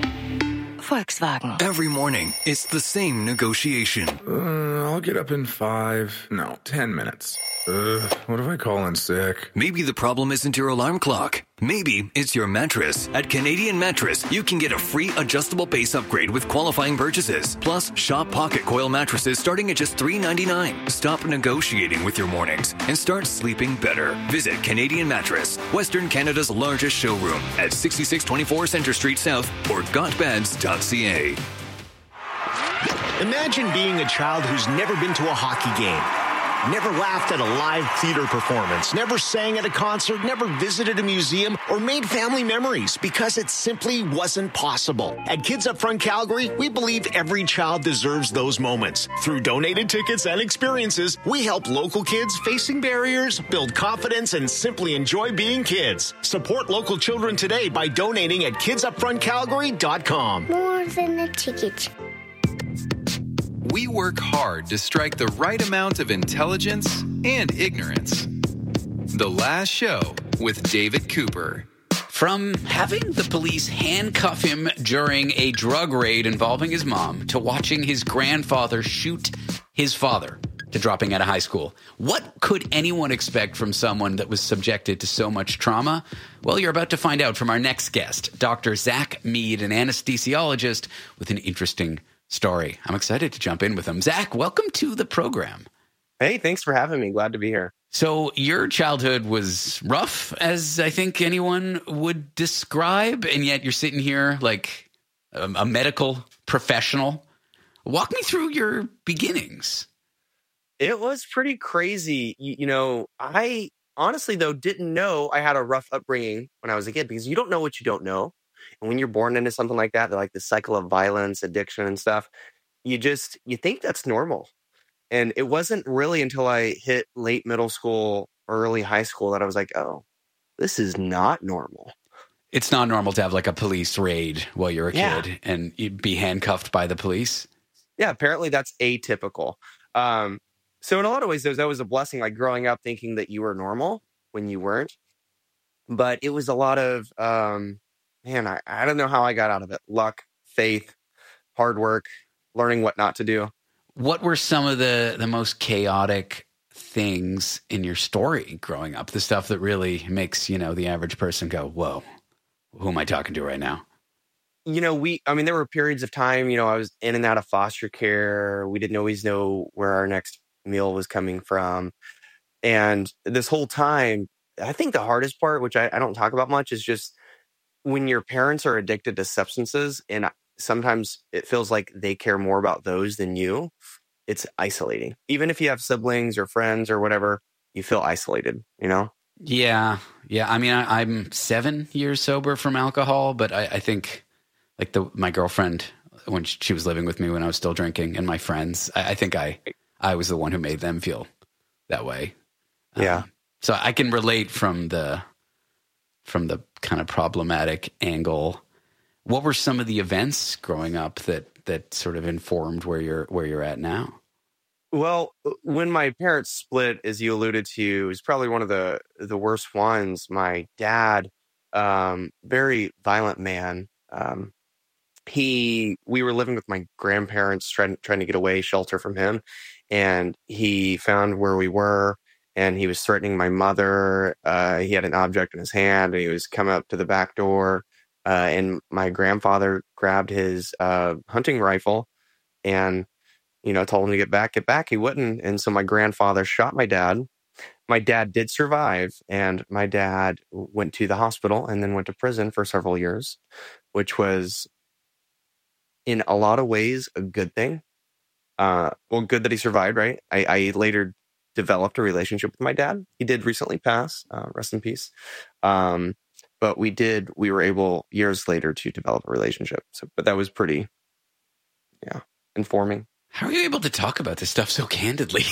Volkswagen. Every morning, it's the same negotiation. I'll get up in 10 minutes. What if I call in sick? Maybe the problem isn't your alarm clock. Maybe it's your mattress. At Canadian Mattress, you can get a free adjustable base upgrade with qualifying purchases. Plus, shop pocket coil mattresses starting at just $3.99. Stop negotiating with your mornings and start sleeping better. Visit Canadian Mattress, Western Canada's largest showroom at 6624 Centre Street South or gotbeds.ca. Imagine being a child who's never been to a hockey game. Never laughed at a live theater performance, never sang at a concert, never visited a museum, or made family memories because it simply wasn't possible. At Kids Up Front Calgary, we believe every child deserves those moments. Through donated tickets and experiences, we help local kids facing barriers build confidence and simply enjoy being kids. Support local children today by donating at kidsupfrontcalgary.com. More than a ticket. We work hard to strike the right amount of intelligence and ignorance. The Last Show with David Cooper. From having the police handcuff him during a drug raid involving his mom to watching his grandfather shoot his father to dropping out of high school. What could anyone expect from someone that was subjected to so much trauma? Well, you're about to find out from our next guest, Dr. Zach Mead, an anesthesiologist with an interesting story. I'm excited to jump in with him. Zach, welcome to the program. Hey, thanks for having me. Glad to be here. So your childhood was rough, as I think anyone would describe, and yet you're sitting here like a medical professional. Walk me through your beginnings. It was pretty crazy. You know, I honestly, though, didn't know I had a rough upbringing when I was a kid because you don't know what you don't know. And when you're born into something like that, like the cycle of violence, addiction and stuff, you think that's normal. And it wasn't really until I hit late middle school, early high school that I was like, oh, this is not normal. It's not normal to have like a police raid while you're a kid and you'd be handcuffed by the police. Yeah, apparently that's atypical. So in a lot of ways, that was a blessing, like growing up thinking that you were normal when you weren't. But it was a lot of, I don't know how I got out of it. Luck, faith, hard work, learning what not to do. What were some of the most chaotic things in your story growing up? The stuff that really makes, the average person go, whoa, who am I talking to right now? There were periods of time, I was in and out of foster care. We didn't always know where our next meal was coming from. And this whole time, I think the hardest part, which I don't talk about much, is just when your parents are addicted to substances, and sometimes it feels like they care more about those than you. It's isolating. Even if you have siblings or friends or whatever, you feel isolated, you know? Yeah. I mean, I'm 7 years sober from alcohol, but I think like my girlfriend, when she was living with me when I was still drinking, and my friends, I think I was the one who made them feel that way. Yeah. So I can relate from the kind of problematic angle. What were some of the events growing up that sort of informed where you're at now? Well, when my parents split, as you alluded to, was probably one of the worst ones. My dad, very violent man. We were living with my grandparents, trying to get away, shelter from him, and he found where we were, and he was threatening my mother. He had an object in his hand, and he was coming up to the back door, and my grandfather grabbed his hunting rifle and told him to get back. He wouldn't. And so my grandfather shot my dad. My dad did survive, and my dad went to the hospital and then went to prison for several years, which was in a lot of ways a good thing. Good that he survived, right? I later developed a relationship with my dad. He did recently pass, rest in peace. But we were able years later to develop a relationship. But that was pretty, informing. How are you able to talk about this stuff so candidly?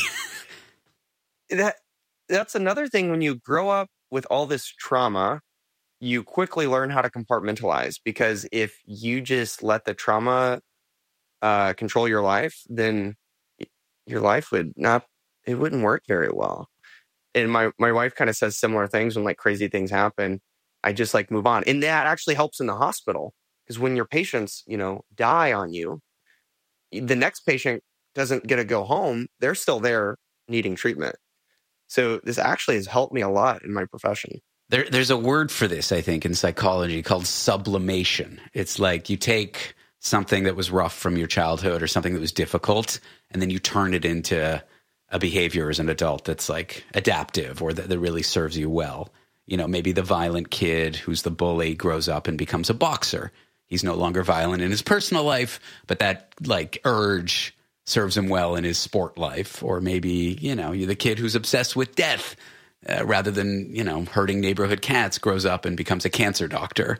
That's another thing. When you grow up with all this trauma, you quickly learn how to compartmentalize, because if you just let the trauma control your life, then your life wouldn't work very well. And my wife kind of says similar things when like crazy things happen. I just like move on. And that actually helps in the hospital, because when your patients, die on you, the next patient doesn't get to go home. They're still there needing treatment. So this actually has helped me a lot in my profession. There's a word for this, I think, in psychology called sublimation. It's like you take something that was rough from your childhood or something that was difficult, and then you turn it into a behavior as an adult that's like adaptive or that really serves you well. Maybe the violent kid who's the bully grows up and becomes a boxer. He's no longer violent in his personal life, but that like urge serves him well in his sport life. Or maybe, you're the kid who's obsessed with death rather than, hurting neighborhood cats, grows up and becomes a cancer doctor.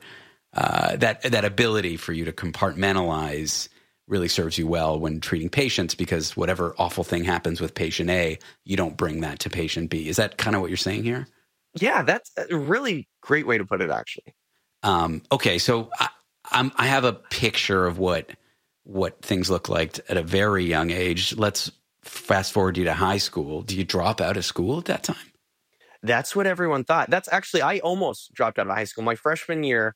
That ability for you to compartmentalize really serves you well when treating patients, because whatever awful thing happens with patient A, you don't bring that to patient B. Is that kind of what you're saying here? Yeah, that's a really great way to put it, actually. Okay, so I have a picture of what things look like at a very young age. Let's fast forward you to high school. Do you drop out of school at that time? That's what everyone thought. That's actually, I almost dropped out of high school. My freshman year,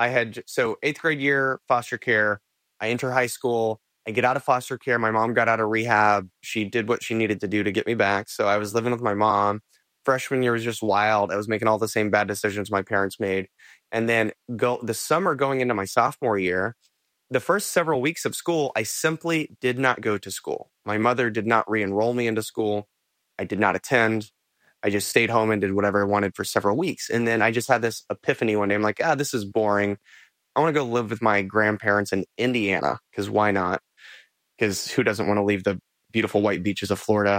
so 8th grade year, foster care. I enter high school. I get out of foster care. My mom got out of rehab. She did what she needed to do to get me back. So I was living with my mom. Freshman year was just wild. I was making all the same bad decisions my parents made. And then the summer going into my sophomore year, the first several weeks of school, I simply did not go to school. My mother did not re-enroll me into school. I did not attend. I just stayed home and did whatever I wanted for several weeks. And then I just had this epiphany one day. I'm like, this is boring. I want to go live with my grandparents in Indiana, because why not? Because who doesn't want to leave the beautiful white beaches of Florida?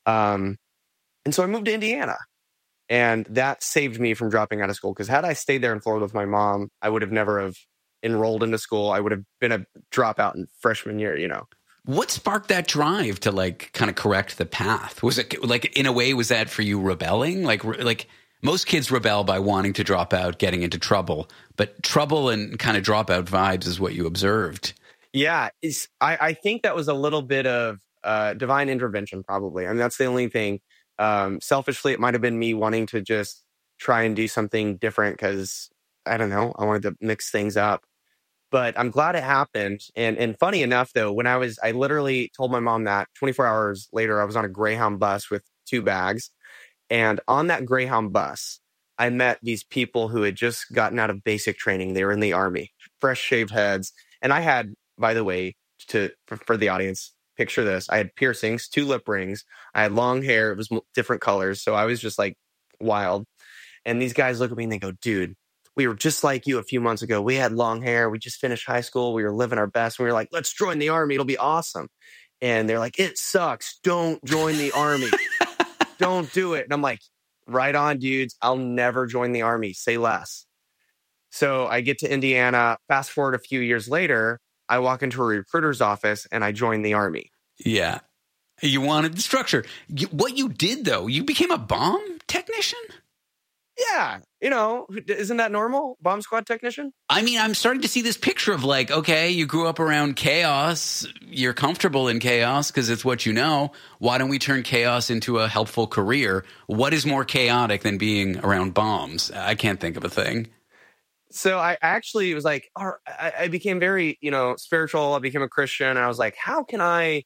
And so I moved to Indiana, and that saved me from dropping out of school. Because had I stayed there in Florida with my mom, I would have never have enrolled into school. I would have been a dropout in freshman year, What sparked that drive to like kind of correct the path? Was it like, in a way, was that for you rebelling? Like most kids rebel by wanting to drop out, getting into trouble, but trouble and kind of dropout vibes is what you observed. Yeah. I think that was a little bit of divine intervention, probably. I mean, that's the only thing. Selfishly, it might have been me wanting to just try and do something different because, I don't know, I wanted to mix things up. But I'm glad it happened. And funny enough, though, when I literally told my mom that 24 hours later, I was on a Greyhound bus with 2 bags. And on that Greyhound bus, I met these people who had just gotten out of basic training. They were in the Army, fresh shaved heads. And I had, by the way, for the audience, picture this. I had piercings, 2 lip rings. I had long hair. It was different colors. So I was just like wild. And these guys look at me and they go, dude, we were just like you a few months ago. We had long hair. We just finished high school. We were living our best. We were like, let's join the Army. It'll be awesome. And they're like, it sucks. Don't join the Army. Don't do it. And I'm like, right on, dudes. I'll never join the Army. Say less. So I get to Indiana. Fast forward a few years later, I walk into a recruiter's office and I join the Army. Yeah. You wanted the structure. What you did, though, you became a bomb technician? Yeah. You know, isn't that normal? Bomb squad technician? I mean, I'm starting to see this picture of like, okay, you grew up around chaos. You're comfortable in chaos because it's what you know. Why don't we turn chaos into a helpful career? What is more chaotic than being around bombs? I can't think of a thing. So I actually was like, I became very, spiritual. I became a Christian. And I was like, how can I,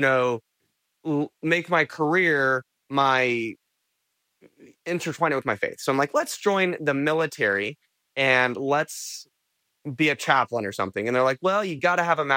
make my career intertwine it with my faith? So I'm like, let's join the military and let's be a chaplain or something. And they're like, well, you got to have a